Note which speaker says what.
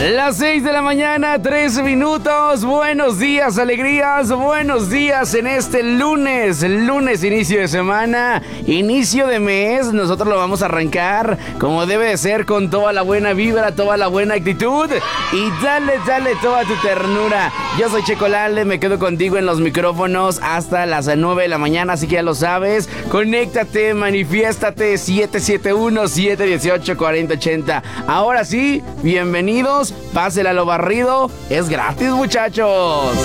Speaker 1: Las 6 de la mañana, 13 minutos. Buenos días, alegrías. Buenos días en este lunes, inicio de semana, inicio de mes. Nosotros lo vamos a arrancar como debe de ser, con toda la buena vibra, toda la buena actitud. Y dale toda tu ternura. Yo soy Checo Lale, me quedo contigo en los micrófonos hasta las 9 de la mañana, así que ya lo sabes. Conéctate, manifiéstate, 771-718-4080. Ahora sí, bienvenidos. Pásela a lo barrido. Es gratis, muchachos.